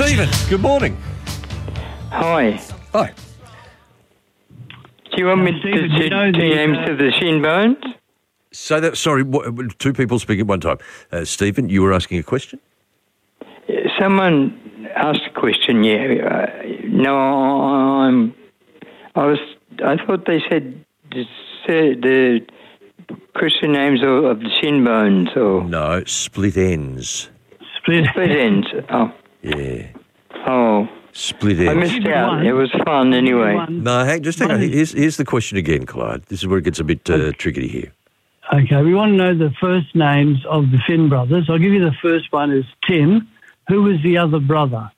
Stephen, good morning. Hi. Hi. Do you want me to Stephen, say you know the the, names of the shin bones? Say that, sorry, two people speaking at one time. Stephen, you were asking a question? Someone asked a question, I thought they said the Christian names of the shin bones or No, split ends. Split. split ends. Oh. Yeah, Oh. split I ends. missed out. It was fun anyway. No, hang on. Here's the question again, Clyde. This is where it gets a bit tricky here. Okay, we want to know the first names of the Finn brothers. I'll give you the first one is Tim. Who was the other brother?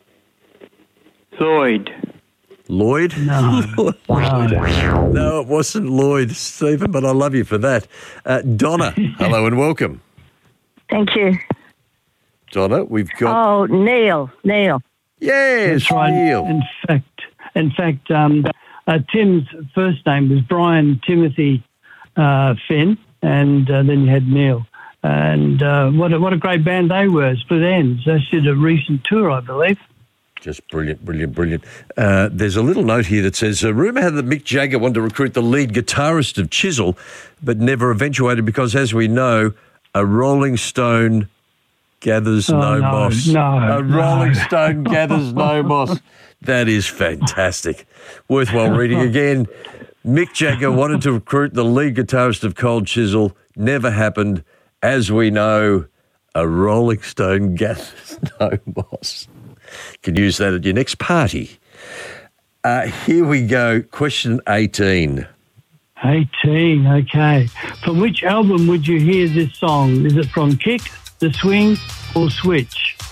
Lloyd. Lloyd? No. No, it wasn't Lloyd, Stephen, but I love you for that. Donna, hello and welcome. Thank you. Donna, we've got... Oh, Neil. Yes, That's right. Neil. In fact, Tim's first name was Brian Timothy Finn, and then you had Neil. And what a great band they were, Split Ends. They did a recent tour, I believe. Just brilliant. There's a little note here that says, rumour had that Mick Jagger wanted to recruit the lead guitarist of Chisel, but never eventuated because, as we know, a Rolling Stone gathers no moss. A Rolling Stone gathers no moss. That is fantastic. Worthwhile reading again. Mick Jagger wanted to recruit the lead guitarist of Cold Chisel. Never happened. As we know, a Rolling Stone gathers no moss. Can use that at your next party. Here we go. Question 18. 18, okay. From which album would you hear this song? Is it from Kick, The Swing, or Switch?